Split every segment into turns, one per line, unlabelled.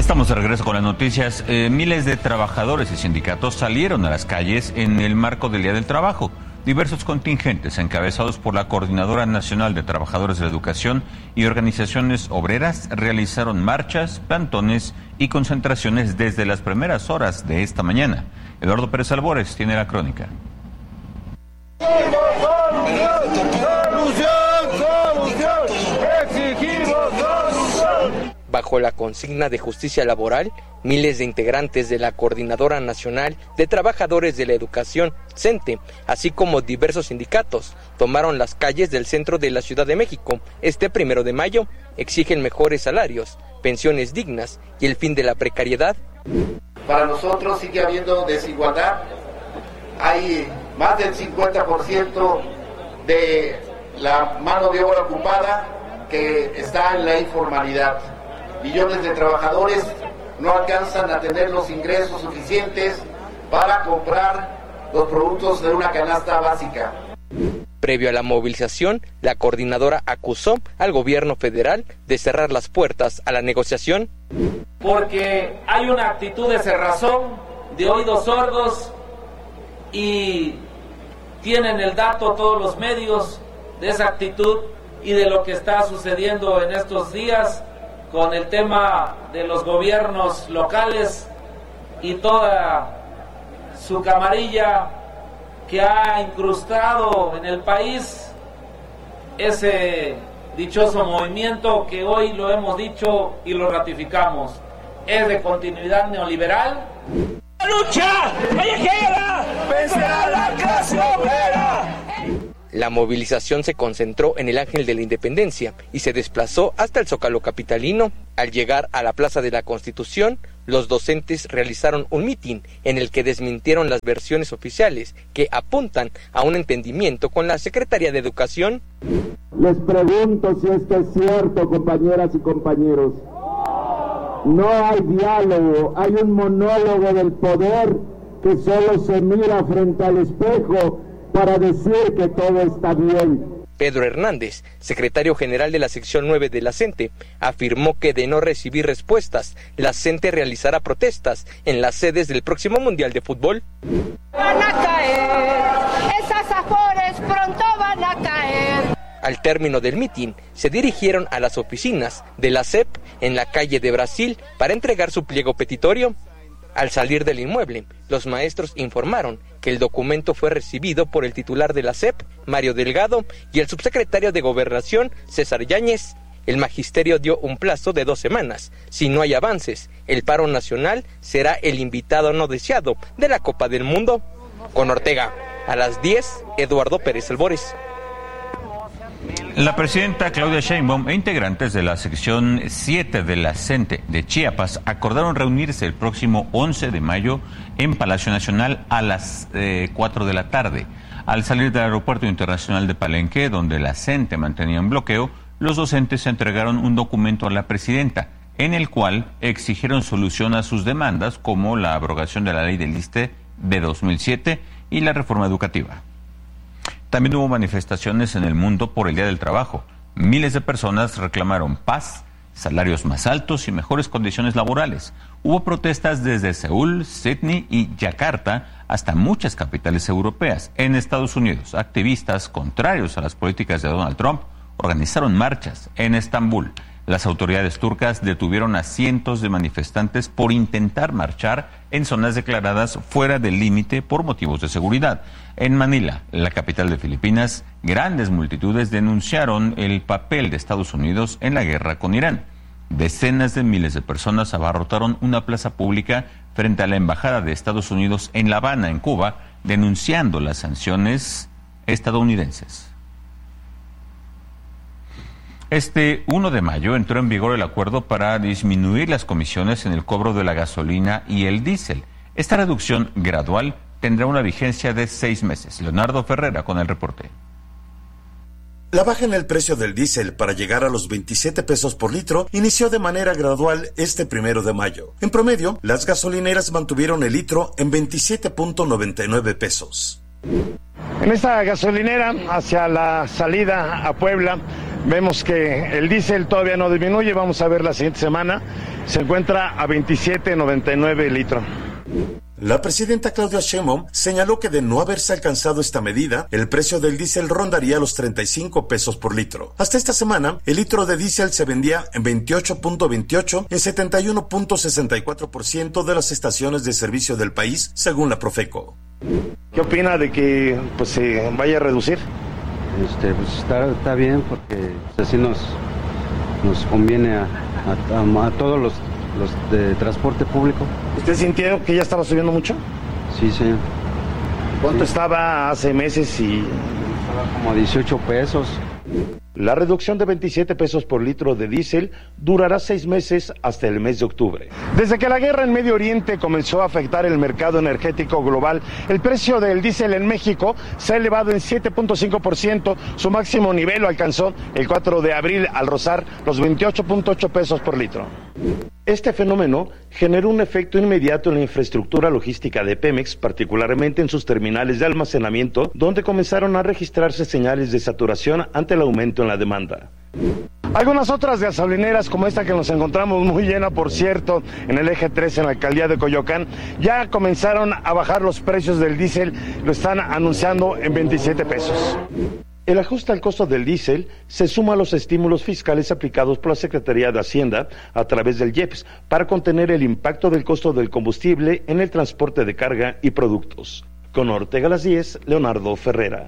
Estamos de regreso con las noticias. Miles de trabajadores y sindicatos salieron a las calles en el marco del Día del Trabajo. Diversos contingentes encabezados por la Coordinadora Nacional de Trabajadores de la Educación y organizaciones obreras realizaron marchas, plantones y concentraciones desde las primeras horas de esta mañana. Eduardo Pérez Albores tiene la crónica.
Bajo la consigna de justicia laboral, miles de integrantes de la Coordinadora Nacional de Trabajadores de la Educación, CENTE, así como diversos sindicatos, tomaron las calles del centro de la Ciudad de México este 1 de mayo, exigen mejores salarios, pensiones dignas y el fin de la precariedad.
Para nosotros sigue habiendo desigualdad, hay más del 50% de la mano de obra ocupada que está en la informalidad. Millones de trabajadores no alcanzan a tener los ingresos suficientes para comprar los productos de una canasta básica.
Previo a la movilización, la coordinadora acusó al gobierno federal de cerrar las puertas a la negociación.
Porque hay una actitud de cerrazón, de oídos sordos, y tienen el dato todos los medios de esa actitud y de lo que está sucediendo en estos días con el tema de los gobiernos locales y toda su camarilla que ha incrustado en el país ese dichoso movimiento que hoy lo hemos dicho y lo ratificamos. Es de continuidad neoliberal.
¡La lucha callejera vencerá a la clase obrera!
La movilización se concentró en el Ángel de la Independencia y se desplazó hasta el Zócalo capitalino. Al llegar a la Plaza de la Constitución, los docentes realizaron un mitin en el que desmintieron las versiones oficiales que apuntan a un entendimiento con la Secretaría de Educación.
Les pregunto si esto es cierto, compañeras y compañeros. No hay diálogo, hay un monólogo del poder que solo se mira frente al espejo para decir que todo está bien.
Pedro Hernández, secretario general de la sección 9 de la CENTE, afirmó que de no recibir respuestas, la CENTE realizará protestas en las sedes del próximo Mundial de Fútbol.
Van a caer, esas afores pronto van a caer.
Al término del mitin, se dirigieron a las oficinas de la SEP en la calle de Brasil para entregar su pliego petitorio. Al salir del inmueble, los maestros informaron que el documento fue recibido por el titular de la SEP, Mario Delgado, y el subsecretario de Gobernación, César Yáñez. El magisterio dio un plazo de 2 semanas. Si no hay avances, el paro nacional será el invitado no deseado de la Copa del Mundo. Con Ortega, a las 10, Eduardo Pérez Albores.
La presidenta Claudia Sheinbaum e integrantes de la sección 7 de la CENTE de Chiapas acordaron reunirse el próximo 11 de mayo en Palacio Nacional a las 4 de la tarde. Al salir del Aeropuerto Internacional de Palenque, donde la CENTE mantenía un bloqueo, los docentes entregaron un documento a la presidenta, en el cual exigieron solución a sus demandas, como la abrogación de la ley del ISSSTE de 2007 y la reforma educativa. También hubo manifestaciones en el mundo por el Día del Trabajo. Miles de personas reclamaron paz, salarios más altos y mejores condiciones laborales. Hubo protestas desde Seúl, Sydney y Yakarta hasta muchas capitales europeas. En Estados Unidos, activistas contrarios a las políticas de Donald Trump organizaron marchas en Estambul. Las autoridades turcas detuvieron a cientos de manifestantes por intentar marchar en zonas declaradas fuera del límite por motivos de seguridad. En Manila, la capital de Filipinas, grandes multitudes denunciaron el papel de Estados Unidos en la guerra con Irán. Decenas de miles de personas abarrotaron una plaza pública frente a la embajada de Estados Unidos en La Habana, en Cuba, denunciando las sanciones estadounidenses. Este 1 de mayo entró en vigor el acuerdo para disminuir las comisiones en el cobro de la gasolina y el diésel. Esta reducción gradual tendrá una vigencia de 6 meses. Leonardo Ferrera con el reporte.
La baja en el precio del diésel para llegar a los 27 pesos por litro inició de manera gradual este 1 de mayo. En promedio, las gasolineras mantuvieron el litro en 27.99 pesos.
En esta gasolinera, hacia la salida a Puebla, Vemos que el diésel todavía no disminuye, vamos a ver la siguiente semana, se encuentra a 27.99 el litro.
La presidenta Claudia Sheinbaum señaló que de no haberse alcanzado esta medida, el precio del diésel rondaría los 35 pesos por litro. Hasta esta semana, el litro de diésel se vendía en 28.28 en 71.64% de las estaciones de servicio del país, según la Profeco.
¿Qué opina de que se vaya a reducir?
Está bien porque así nos conviene a todos los de transporte público.
¿Usted sintió que ya estaba subiendo mucho?
Sí, señor.
¿Cuánto estaba hace meses?
Estaba como a 18 pesos.
La reducción de 27 pesos por litro de diésel durará 6 meses hasta el mes de octubre. Desde que la guerra en Medio Oriente comenzó a afectar el mercado energético global, el precio del diésel en México se ha elevado en 7.5%. Su máximo nivel lo alcanzó el 4 de abril al rozar los 28.8 pesos por litro. Este fenómeno generó un efecto inmediato en la infraestructura logística de Pemex, particularmente en sus terminales de almacenamiento, donde comenzaron a registrarse señales de saturación ante el aumento en la demanda. Algunas otras gasolineras, como esta que nos encontramos muy llena, por cierto, en el eje 3 en la alcaldía de Coyoacán, ya comenzaron a bajar los precios del diésel, lo están anunciando en 27 pesos. El ajuste al costo del diésel se suma a los estímulos fiscales aplicados por la Secretaría de Hacienda a través del IEPS para contener el impacto del costo del combustible en el transporte de carga y productos. Con Ortega a las 10, Leonardo Ferrera.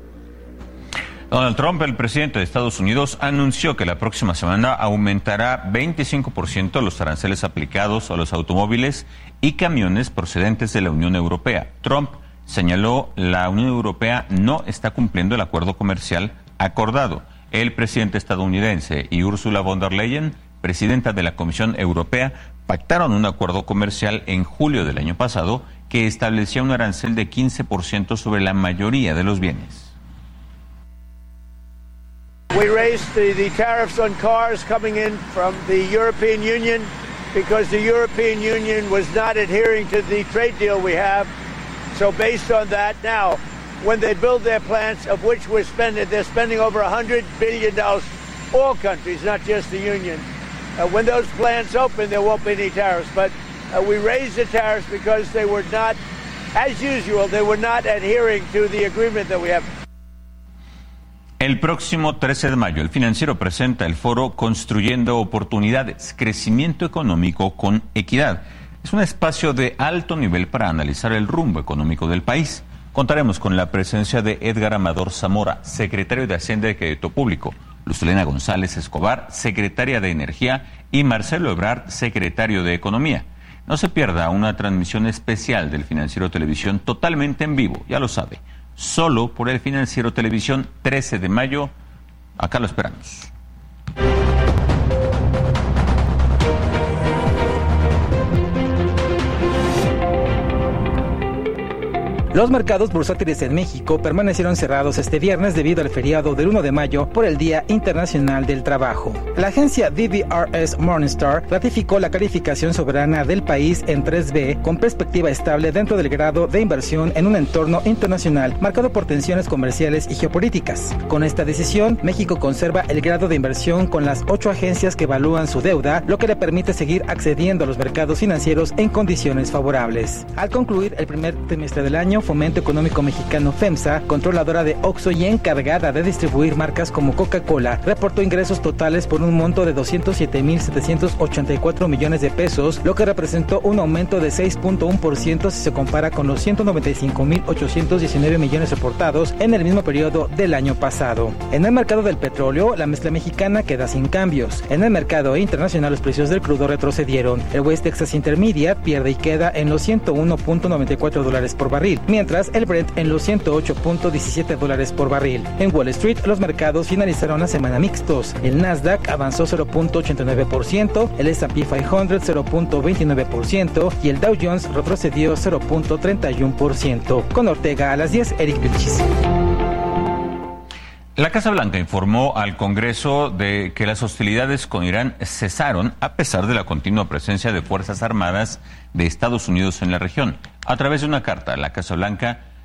Donald Trump, el presidente de Estados Unidos, anunció que la próxima semana aumentará 25% los aranceles aplicados a los automóviles y camiones procedentes de la Unión Europea. Trump señaló la Unión Europea no está cumpliendo el acuerdo comercial acordado. El presidente estadounidense y Ursula von der Leyen, presidenta de la Comisión Europea, pactaron un acuerdo comercial en julio del año pasado que establecía un arancel de 15% sobre la mayoría de los bienes.
We raised the tariffs on cars coming in from the European Union because the European Union was not adhering to the trade deal we have. So based on that, now, when they build their plants, of which they're spending over $100 billion, all countries, not just the Union. When those plants open, there won't be any tariffs. But we raised the tariffs because they were not, as usual, they were not adhering to the agreement that we have.
El próximo 13 de mayo, el Financiero presenta el foro Construyendo Oportunidades, Crecimiento Económico con Equidad. Es un espacio de alto nivel para analizar el rumbo económico del país. Contaremos con la presencia de Edgar Amador Zamora, secretario de Hacienda y Crédito Público, Luzlena González Escobar, secretaria de Energía, y Marcelo Ebrard, secretario de Economía. No se pierda una transmisión especial del Financiero Televisión totalmente en vivo, ya lo sabe, solo por el Financiero Televisión, 13 de mayo. Acá lo esperamos.
Los mercados bursátiles en México permanecieron cerrados este viernes debido al feriado del 1 de mayo por el Día Internacional del Trabajo. La agencia DBRS Morningstar ratificó la calificación soberana del país en 3B con perspectiva estable dentro del grado de inversión en un entorno internacional marcado por tensiones comerciales y geopolíticas. Con esta decisión, México conserva el grado de inversión con las 8 agencias que evalúan su deuda, lo que le permite seguir accediendo a los mercados financieros en condiciones favorables. Al concluir el primer trimestre del año, Fomento Económico Mexicano FEMSA, controladora de Oxxo y encargada de distribuir marcas como Coca-Cola, reportó ingresos totales por un monto de 207,784 millones de pesos, lo que representó un aumento de 6.1% si se compara con los 195,819 millones reportados en el mismo periodo del año pasado. En el mercado del petróleo, la mezcla mexicana queda sin cambios. En el mercado internacional, los precios del crudo retrocedieron. El West Texas Intermediate pierde y queda en los $101.94 por barril, mientras el Brent en los $108.17 por barril. En Wall Street, los mercados finalizaron la semana mixtos. El Nasdaq avanzó 0.89%, el S&P 500 0.29% y el Dow Jones retrocedió 0.31%. Con Ortega a las 10, Eric Vilchis.
La Casa Blanca informó al Congreso de que las hostilidades con Irán cesaron a pesar de la continua presencia de Fuerzas Armadas de Estados Unidos en la región. A través de una carta, la Casa Blanca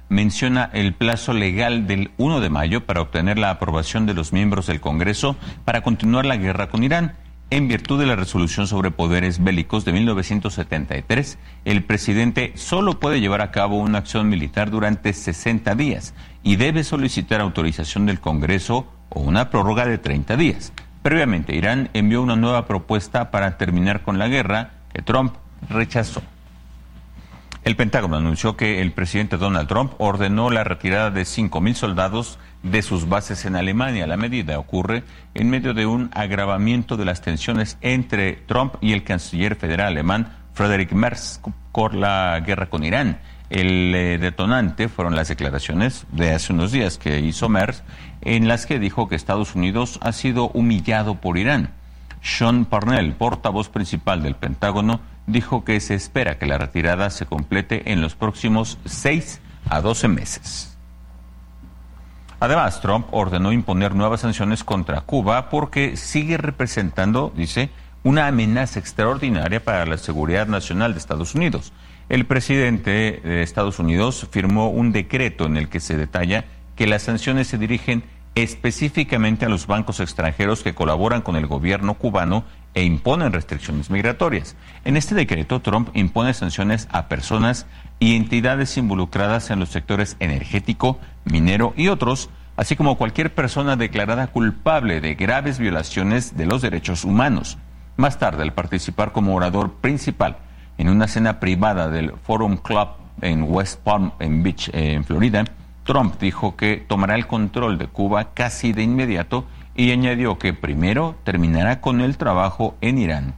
menciona el plazo legal del 1 de mayo para obtener la aprobación de los miembros del Congreso para continuar la guerra con Irán. En virtud de la resolución sobre poderes bélicos de 1973, el presidente solo puede llevar a cabo una acción militar durante 60 días y debe solicitar autorización del Congreso o una prórroga de 30 días. Previamente, Irán envió una nueva propuesta para terminar con la guerra que Trump rechazó. El Pentágono anunció que el presidente Donald Trump ordenó la retirada de 5,000 soldados de sus bases en Alemania. La medida ocurre en medio de un agravamiento de las tensiones entre Trump y el canciller federal alemán Friedrich Merz por la guerra con Irán. El detonante fueron las declaraciones de hace unos días que hizo Merz, en las que dijo que Estados Unidos ha sido humillado por Irán. Sean Parnell, portavoz principal del Pentágono, dijo que se espera que la retirada se complete en los próximos 6 a 12 meses. Además, Trump ordenó imponer nuevas sanciones contra Cuba porque sigue representando, dice, una amenaza extraordinaria para la seguridad nacional de Estados Unidos. El presidente de Estados Unidos firmó un decreto en el que se detalla que las sanciones se dirigen específicamente a los bancos extranjeros que colaboran con el gobierno cubano e imponen restricciones migratorias. En este decreto, Trump impone sanciones a personas y entidades involucradas en los sectores energético, minero y otros, así como cualquier persona declarada culpable de graves violaciones de los derechos humanos. Más tarde, al participar como orador principal en una cena privada del Forum Club en West Palm Beach, en Florida, Trump dijo que tomará el control de Cuba casi de inmediato y añadió que primero terminará con el trabajo en Irán.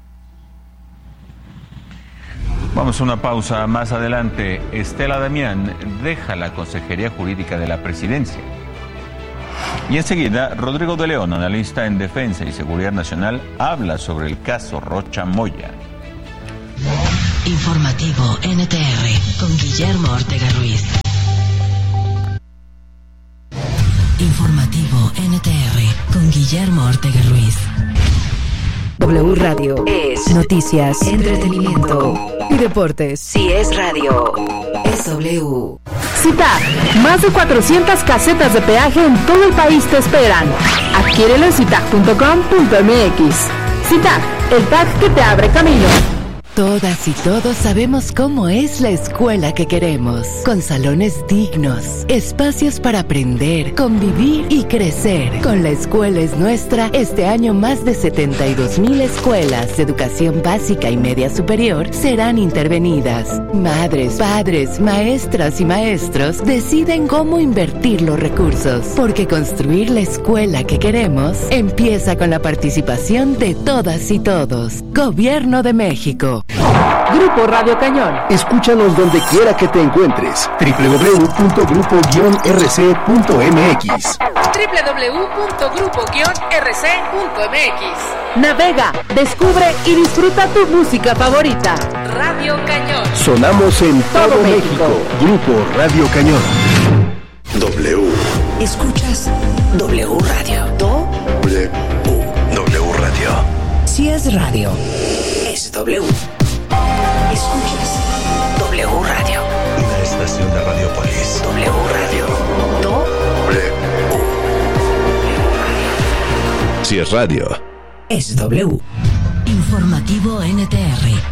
Vamos a una pausa. Más adelante, Estela Damián deja la Consejería Jurídica de la Presidencia. Y enseguida, Rodrigo de León, analista en Defensa y Seguridad Nacional, habla sobre el caso Rocha Moya.
Informativo NTR con Guillermo Ortega Ruiz. Informativo NTR con Guillermo Ortega Ruiz.
W Radio es noticias, entretenimiento y deportes.
Si es radio, es W.
CITAG, más de 400 casetas de peaje en todo el país te esperan. Adquiérelo en citag.com.mx. CITAG, el tag que te abre camino.
Todas y todos sabemos cómo es la escuela que queremos, con salones dignos, espacios para aprender, convivir y crecer. Con La Escuela es Nuestra, este año más de 72,000 escuelas de educación básica y media superior serán intervenidas. Madres, padres, maestras y maestros deciden cómo invertir los recursos, porque construir la escuela que queremos empieza con la participación de todas y todos. Gobierno de México.
Grupo Radio Cañón.
Escúchanos donde quiera que te encuentres. www.grupo-rc.mx.
www.grupo-rc.mx. Navega, descubre y disfruta tu música favorita. Radio Cañón.
Sonamos en todo México. Grupo Radio Cañón. W.
Escuchas W Radio.
W Radio.
Si es radio, es W. Escuchas W Radio.
Una estación de Radiopolis.
W Radio.
Si es radio,
es W. Informativo NTR.